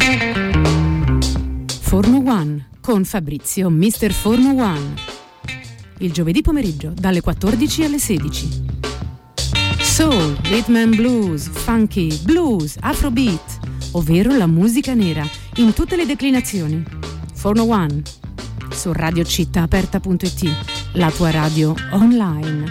Forno One con Fabrizio Mr. Forno One. Il giovedì pomeriggio dalle 14 alle 16. Soul, rhythm and blues, funky, blues, afrobeat, ovvero la musica nera in tutte le declinazioni. Forno One su radiocittaaperta.it, la tua radio online.